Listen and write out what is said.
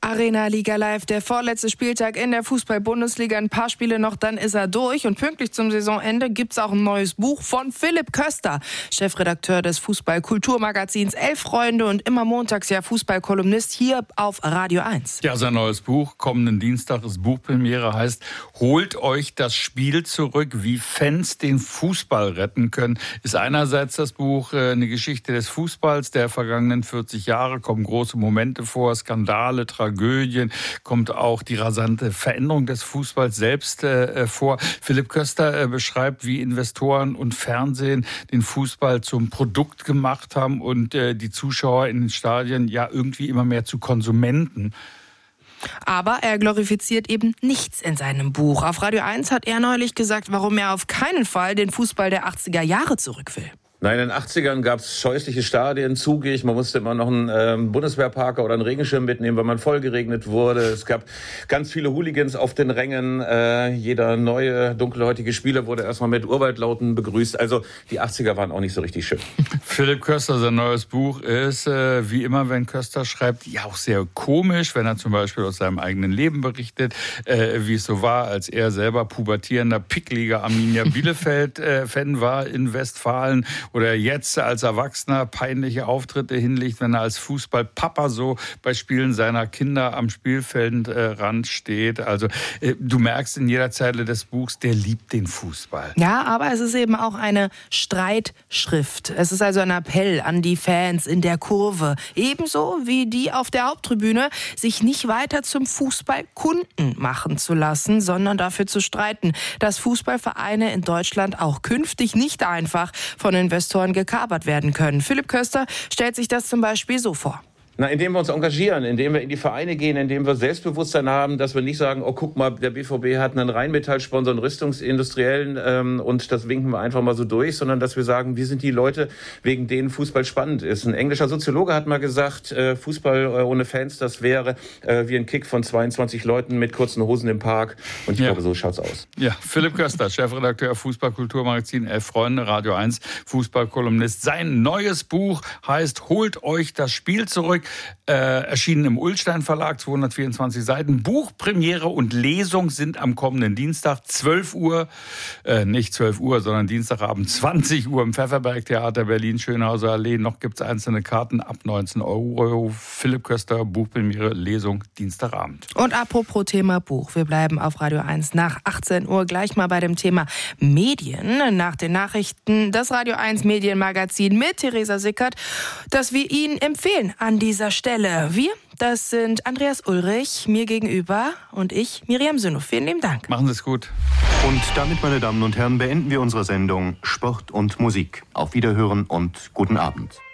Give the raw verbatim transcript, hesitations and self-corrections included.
Arena Liga Live, der vorletzte Spieltag in der Fußball-Bundesliga. Ein paar Spiele noch, dann ist er durch. Und pünktlich zum Saisonende gibt's auch ein neues Buch von Philipp Köster, Chefredakteur des Fußball-Kulturmagazins Elf Freunde und immer montags ja Fußball-Kolumnist hier auf Radio eins. Ja, sein neues Buch, kommenden Dienstag ist Buchpremiere, heißt Holt euch das Spiel zurück, wie Fans den Fußball retten können. Ist einerseits das Buch äh, eine Geschichte des Fußballs der vergangenen vierzig Jahre, kommen große Momente vor, Skandale, Tragödien, kommt auch die rasante Veränderung des Fußballs selbst äh, vor. Philipp Köster äh, beschreibt, wie Investoren und Fernsehen den Fußball zum Produkt gemacht haben und äh, die Zuschauer in den Stadien ja irgendwie immer mehr zu Konsumenten. Aber er glorifiziert eben nichts in seinem Buch. Auf Radio eins hat er neulich gesagt, warum er auf keinen Fall den Fußball der achtziger Jahre zurück will. Nein, in den achtzigern gab es scheußliche Stadien, zugig. Man musste immer noch einen ähm, Bundeswehrparker oder einen Regenschirm mitnehmen, weil man voll geregnet wurde. Es gab ganz viele Hooligans auf den Rängen. Äh, jeder neue dunkelhäutige Spieler wurde erstmal mit Urwaldlauten begrüßt. Also die achtziger waren auch nicht so richtig schön. Philipp Köster, sein neues Buch ist, äh, wie immer, wenn Köster schreibt, ja auch sehr komisch, wenn er zum Beispiel aus seinem eigenen Leben berichtet, äh, wie es so war, als er selber pubertierender, pickliger Arminia Bielefeld-Fan äh, war in Westfalen. Oder jetzt als Erwachsener peinliche Auftritte hinlegt, wenn er als Fußballpapa so bei Spielen seiner Kinder am Spielfeldrand steht. Also äh, du merkst in jeder Zeile des Buchs, der liebt den Fußball. Ja, aber es ist eben auch eine Streitschrift. Es ist also ein Appell an die Fans in der Kurve. Ebenso wie die auf der Haupttribüne, sich nicht weiter zum Fußballkunden machen zu lassen, sondern dafür zu streiten, dass Fußballvereine in Deutschland auch künftig nicht einfach von Investoren gekapert werden können. Philipp Köster stellt sich das zum Beispiel so vor. Na, indem wir uns engagieren, indem wir in die Vereine gehen, indem wir Selbstbewusstsein haben, dass wir nicht sagen, oh, guck mal, der B V B hat einen Rheinmetall-Sponsor, einen Rüstungsindustriellen ähm, und das winken wir einfach mal so durch, sondern dass wir sagen, wir sind die Leute, wegen denen Fußball spannend ist. Ein englischer Soziologe hat mal gesagt, äh, Fußball äh, ohne Fans, das wäre äh, wie ein Kick von zweiundzwanzig Leuten mit kurzen Hosen im Park. Und ich ja. glaube, so schaut's aus. Ja, Philipp Köster, Chefredakteur Fußball-Kulturmagazin Elf Freunde, Radio eins, Fußballkolumnist. Sein neues Buch heißt Holt euch das Spiel zurück. Äh, erschienen im Ullstein Verlag, zweihundertvierundzwanzig Seiten. Buchpremiere und Lesung sind am kommenden Dienstag, zwölf Uhr, äh, nicht zwölf Uhr, sondern Dienstagabend zwanzig Uhr im Pfefferberg-Theater Berlin, Schönhauser Allee. Noch gibt es einzelne Karten ab neunzehn Euro. Philipp Köster, Buchpremiere, Lesung, Dienstagabend. Und apropos Thema Buch, wir bleiben auf Radio eins nach achtzehn Uhr gleich mal bei dem Thema Medien. Nach den Nachrichten das Radio eins Medienmagazin mit Theresa Sickert, das wir Ihnen empfehlen an dieser Stelle. Wir, das sind Andreas Ulrich, mir gegenüber und ich, Miriam Sünnow. Vielen lieben Dank. Machen Sie es gut. Und damit, meine Damen und Herren, beenden wir unsere Sendung Sport und Musik. Auf Wiederhören und guten Abend.